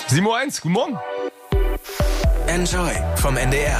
7:01 Uhr, guten Morgen. Enjoy vom NDR.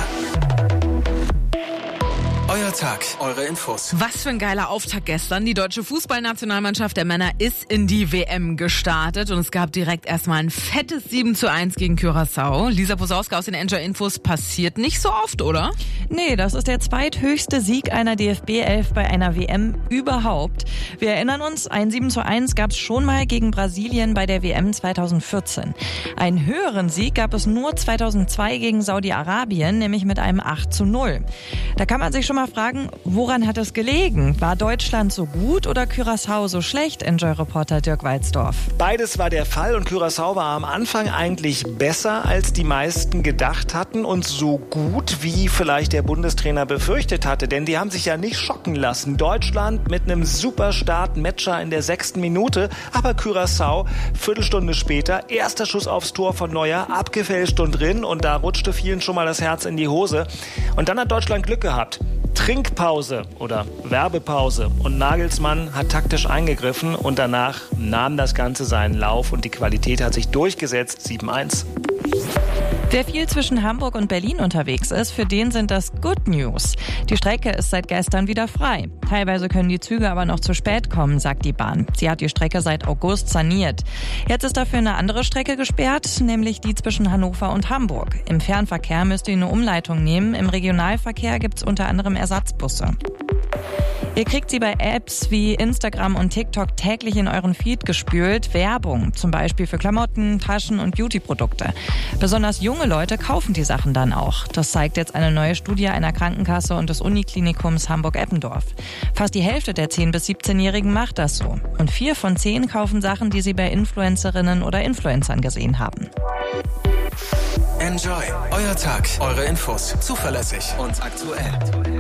Euer Tag, eure Infos. Was für ein geiler Auftakt gestern. Die deutsche Fußballnationalmannschaft der Männer ist in die WM gestartet und es gab direkt erstmal ein fettes 7:1 gegen Curaçao. Lisa Posauska aus den Enjoy Infos, passiert nicht so oft, oder? Nee, das ist der zweithöchste Sieg einer DFB-11 bei einer WM überhaupt. Wir erinnern uns, ein 7:1 gab es schon mal gegen Brasilien bei der WM 2014. Einen höheren Sieg gab es nur 2002 gegen Saudi-Arabien, nämlich mit einem 8:0. Da kann man sich schon mal fragen, woran hat es gelegen? War Deutschland so gut oder Curaçao so schlecht, Enjoy-Reporter Dirk Walzdorf? Beides war der Fall und Curaçao war am Anfang eigentlich besser, als die meisten gedacht hatten und so gut, wie vielleicht der Bundestrainer befürchtet hatte, denn die haben sich ja nicht schocken lassen. Deutschland mit einem Superstart, Metscher in der 6. Minute, aber Curaçao, Viertelstunde später, erster Schuss aufs Tor von Neuer, abgefälscht und drin und da rutschte vielen schon mal das Herz in die Hose. Und dann hat Deutschland Glück gehabt. Trinkpause oder Werbepause und Nagelsmann hat taktisch eingegriffen und danach nahm das Ganze seinen Lauf und die Qualität hat sich durchgesetzt, 7:1. Wer viel zwischen Hamburg und Berlin unterwegs ist, für den sind das Good News. Die Strecke ist seit gestern wieder frei. Teilweise können die Züge aber noch zu spät kommen, sagt die Bahn. Sie hat die Strecke seit August saniert. Jetzt ist dafür eine andere Strecke gesperrt, nämlich die zwischen Hannover und Hamburg. Im Fernverkehr müsst ihr eine Umleitung nehmen. Im Regionalverkehr gibt's unter anderem Ersatzbusse. Ihr kriegt sie bei Apps wie Instagram und TikTok täglich in euren Feed gespült. Werbung, zum Beispiel für Klamotten, Taschen und Beauty-Produkte. Besonders junge Leute kaufen die Sachen dann auch. Das zeigt jetzt eine neue Studie einer Krankenkasse und des Uniklinikums Hamburg-Eppendorf. Fast die Hälfte der 10- bis 17-Jährigen macht das so. Und 4 von 10 kaufen Sachen, die sie bei Influencerinnen oder Influencern gesehen haben. Enjoy, euer Tag, eure Infos. Zuverlässig und aktuell.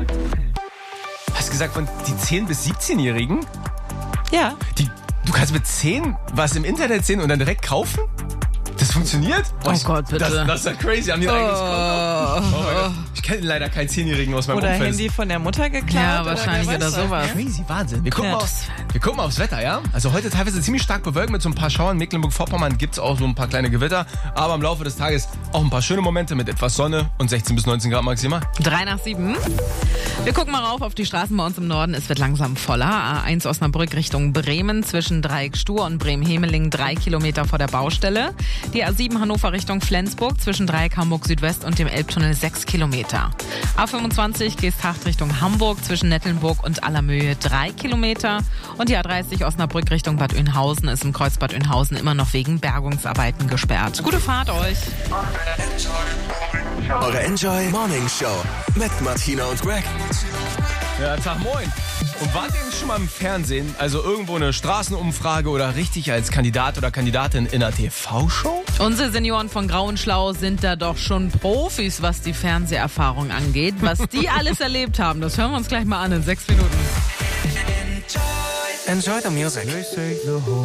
Hast du gesagt, von die 10- bis 17-Jährigen? Ja. Du kannst mit 10 was im Internet sehen und dann direkt kaufen? Das funktioniert? Oh Gott, bitte. Das ist ja crazy. Haben die ein eigenes Konto? Oh mein Gott. Ich kenne leider keinen 10-Jährigen aus meinem Oder Umfeld. Handy von der Mutter geklaut. Ja, wahrscheinlich wer oder weiß sowas. was, ne? Crazy, Wahnsinn. Wir gucken Ja. mal aufs Wetter, ja? Also heute teilweise ziemlich stark bewölkt mit so ein paar Schauern. In Mecklenburg-Vorpommern gibt's auch so ein paar kleine Gewitter. Aber im Laufe des Tages auch ein paar schöne Momente mit etwas Sonne und 16 bis 19 Grad maximal. 7:03. Wir gucken mal rauf auf die Straßen bei uns im Norden. Es wird langsam voller. A1 Osnabrück Richtung Bremen zwischen Dreieck-Stur und Bremen-Hemeling 3 Kilometer vor der Baustelle. Die A7 Hannover Richtung Flensburg zwischen Dreieck Hamburg Südwest und dem Elbtunnel 6 Kilometer. A25 Geesthacht Richtung Hamburg zwischen Nettelnburg und Allermöhe 3 Kilometer. Und die A30 Osnabrück Richtung Bad Oeynhausen ist im Kreuz Bad Oeynhausen immer noch wegen Bergungsarbeiten gesperrt. Gute Fahrt euch! Eure Enjoy Morning Show mit Martina und Greg. Ja, Tag moin. Und wart ihr schon mal im Fernsehen, also irgendwo eine Straßenumfrage oder richtig als Kandidat oder Kandidatin in einer TV-Show? Unsere Senioren von Grau und Schlau sind da doch schon Profis, was die Fernseherfahrung angeht. Was die alles erlebt haben, das hören wir uns gleich mal an in 6 Minuten. Enjoy the music.